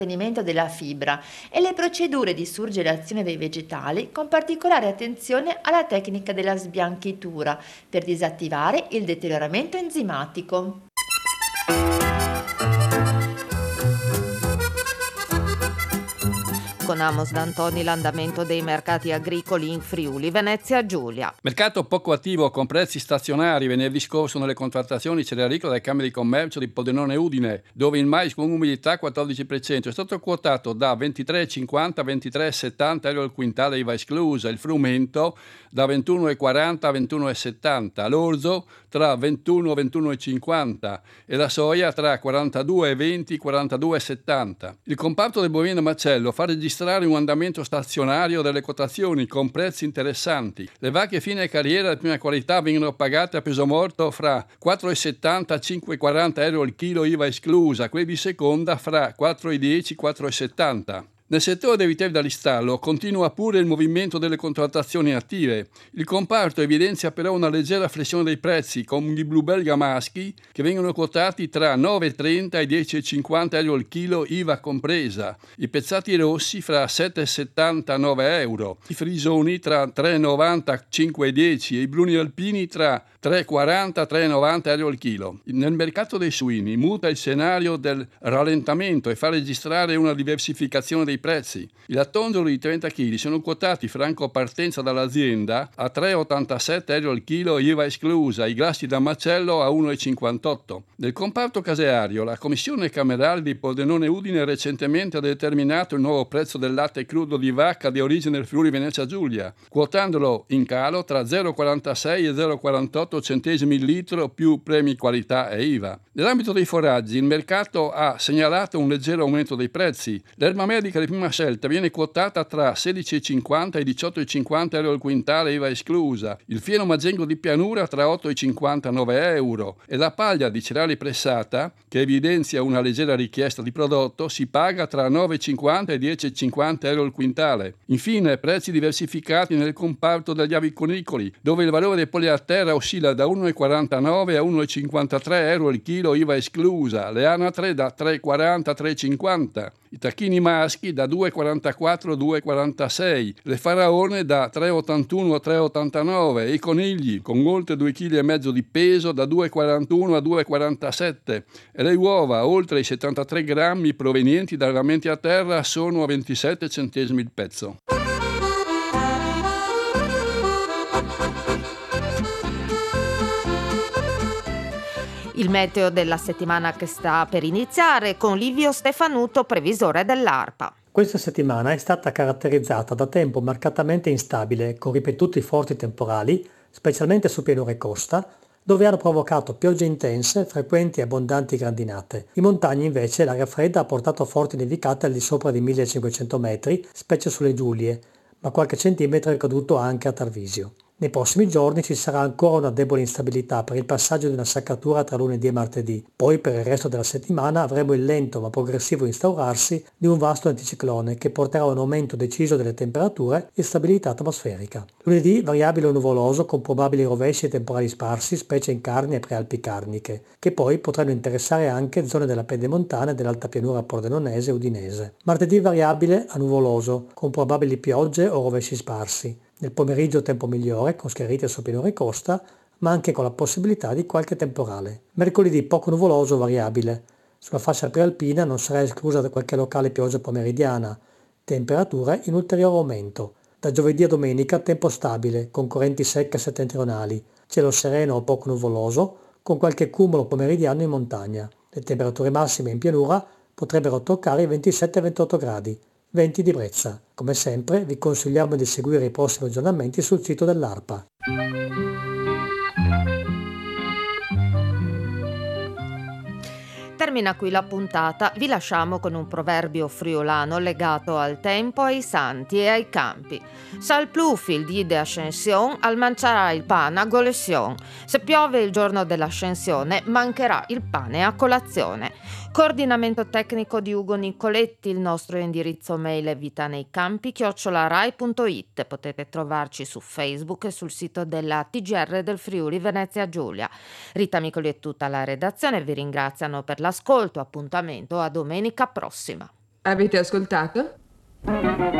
mantenimento della fibra e le procedure di surgelazione dei vegetali, con particolare attenzione alla tecnica della sbianchitura per disattivare il deterioramento enzimatico. Con Amos D'Antoni l'andamento dei mercati agricoli in Friuli, Venezia Giulia. Mercato poco attivo con prezzi stazionari venerdì scorso nelle contrattazioni cerealicole delle Camere di Commercio di Pordenone e Udine, dove il mais con umidità 14% è stato quotato da 23,50 a 23,70 euro al quintale IVA esclusa, il frumento da 21,40 a 21,70, l'orzo tra 21 e 21,50 e la soia tra 42,20 e 42,70. Il comparto del bovino macello fa registrare un andamento stazionario delle quotazioni con prezzi interessanti. Le vacche fine carriera di prima qualità vengono pagate a peso morto fra 4,70 e 5,40 euro al chilo IVA esclusa, quelli di seconda fra 4,10 e 4,70. Nel settore dei vitelli dall'istallo continua pure il movimento delle contrattazioni attive. Il comparto evidenzia però una leggera flessione dei prezzi, con i blu belga maschi che vengono quotati tra 9,30 e 10,50 euro al chilo IVA compresa, i pezzati rossi fra 7,70 e 9 euro, i frisoni tra 3,90 e 5,10 e i bruni alpini tra 3,40 e 3,90 euro al chilo. Nel mercato dei suini muta il scenario del rallentamento e fa registrare una diversificazione dei prezzi. I lattondoli di 30 kg sono quotati franco partenza dall'azienda a 3,87 euro al chilo IVA esclusa, i grassi da macello a 1,58. Nel comparto caseario, la Commissione Camerale di Pordenone Udine recentemente ha determinato il nuovo prezzo del latte crudo di vacca di origine Friuli Venezia Giulia, quotandolo in calo tra 0,46 e 0,48 centesimi il litro più premi qualità e IVA. Nell'ambito dei foraggi, il mercato ha segnalato un leggero aumento dei prezzi. L'erba medica di prima scelta viene quotata tra 16,50 e 18,50 euro al quintale IVA esclusa, il fieno maggengo di pianura tra 8,50 e 9 euro e la paglia di cereali pressata, che evidenzia una leggera richiesta di prodotto, si paga tra 9,50 e 10,50 euro al quintale. Infine, prezzi diversificati nel comparto degli aviconicoli, dove il valore dei polli a terra oscilla da 1,49 a 1,53 euro al chilo IVA esclusa, le anatre da 3,40 a 3,50, i tacchini maschi da 2,44 a 2,46, le faraone da 3,81 a 3,89 e i conigli con oltre 2,5 kg di peso da 2,41 a 2,47 e le uova oltre i 73 grammi provenienti da allevamenti a terra sono a 27 centesimi il pezzo. Il meteo della settimana che sta per iniziare con Livio Stefanuto, previsore dell'ARPA. Questa settimana è stata caratterizzata da tempo marcatamente instabile, con ripetuti forti temporali, specialmente su pianura e costa, dove hanno provocato piogge intense, frequenti e abbondanti grandinate. In montagna invece l'aria fredda ha portato forti nevicate al di sopra di 1500 metri, specie sulle Giulie, ma qualche centimetro è caduto anche a Tarvisio. Nei prossimi giorni ci sarà ancora una debole instabilità per il passaggio di una saccatura tra lunedì e martedì. Poi per il resto della settimana avremo il lento ma progressivo instaurarsi di un vasto anticiclone che porterà a un aumento deciso delle temperature e stabilità atmosferica. Lunedì variabile o nuvoloso con probabili rovesci e temporali sparsi, specie in carni e prealpi carniche, che poi potranno interessare anche zone della pedemontana e dell'alta pianura pordenonese e udinese. Martedì variabile a nuvoloso con probabili piogge o rovesci sparsi. Nel pomeriggio tempo migliore, con schiarite su pianura e costa, ma anche con la possibilità di qualche temporale. Mercoledì poco nuvoloso variabile. Sulla fascia prealpina non sarà esclusa da qualche locale pioggia pomeridiana. Temperature in ulteriore aumento. Da giovedì a domenica tempo stabile, con correnti secche settentrionali. Cielo sereno o poco nuvoloso, con qualche cumulo pomeridiano in montagna. Le temperature massime in pianura potrebbero toccare i 27-28 gradi. Venti di brezza. Come sempre vi consigliamo di seguire i prossimi aggiornamenti sul sito dell'ARPA. Termina qui la puntata, vi lasciamo con un proverbio friulano legato al tempo, ai santi e ai campi. Sal plufi il dì de ascension, al mangiarà il pane a golession. Se piove il giorno dell'ascensione, mancherà il pane a colazione. Coordinamento tecnico di Ugo Nicoletti, il nostro indirizzo mail è vitaneiCampi@rai.it. Potete trovarci su Facebook e sul sito della TGR del Friuli Venezia Giulia. Rita Micoli e tutta la redazione vi ringraziano per l'ascolto. Appuntamento a domenica prossima. Avete ascoltato?